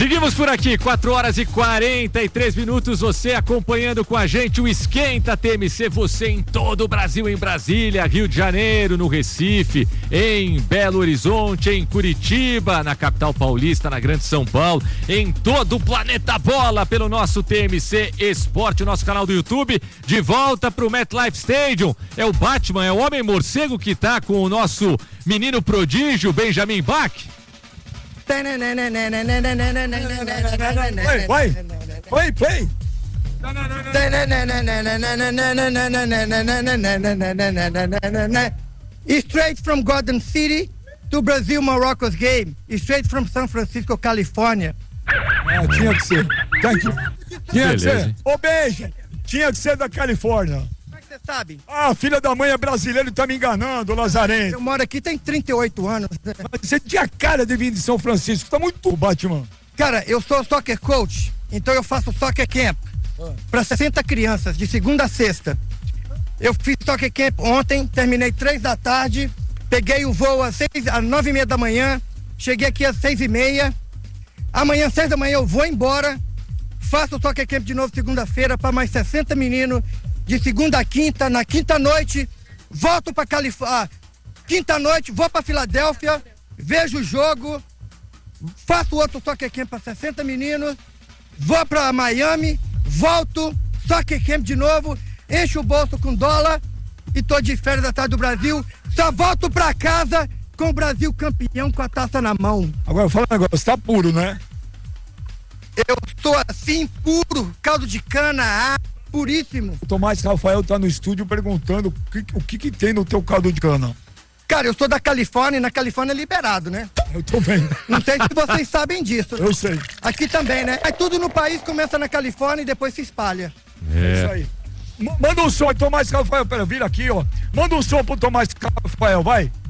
Seguimos por aqui, 4h43, você acompanhando com a gente o Esquenta TMC, você em todo o Brasil, em Brasília, Rio de Janeiro, no Recife, em Belo Horizonte, em Curitiba, na capital paulista, na Grande São Paulo, em todo o planeta bola, pelo nosso TMC Esporte, o nosso canal do YouTube, de volta pro MetLife Stadium. É o Batman, é o Homem Morcego que tá com o nosso menino prodígio, Benjamin Bach. Vai. Straight from Garden City to Brazil Morocco's game. Straight from San Francisco, California. Tinha que ser. Tinha que ser. Ô, Benja, tinha que ser da Califórnia. Você sabe? Filha da mãe é brasileira e tá me enganando, Lazarento. Eu moro aqui tem 38 anos. Mas você tinha cara de vir de São Francisco, tá muito Batman. Cara, eu sou soccer coach, então eu faço soccer camp para 60 crianças, de segunda a sexta. Eu fiz soccer camp ontem, terminei 3 da tarde, peguei o voo às 9h30 da manhã, cheguei aqui às 6h30. Amanhã, 6 da manhã, eu vou embora, faço o soccer camp de novo segunda-feira para mais 60 meninos. De segunda a quinta, na quinta noite, volto pra Califórnia. Quinta noite, vou pra Filadélfia, vejo o jogo, faço outro soccer camp pra 60 meninos, vou pra Miami, volto, soccer camp de novo, encho o bolso com dólar e tô de férias atrás do Brasil. Só volto pra casa com o Brasil campeão com a taça na mão. Agora fala um negócio, tá puro, né? Eu sou assim, puro, caldo de cana, puríssimo. O Tomás Rafael tá no estúdio perguntando o que tem no teu caldo de cana. Cara, eu sou da Califórnia e na Califórnia é liberado, né? Eu tô vendo. Não sei se vocês sabem disso. Eu sei. Aqui também, né? Aí tudo no país começa na Califórnia e depois se espalha. É isso aí. Manda um som, Tomás Rafael, vira aqui, ó. Manda um som pro Tomás Rafael, vai.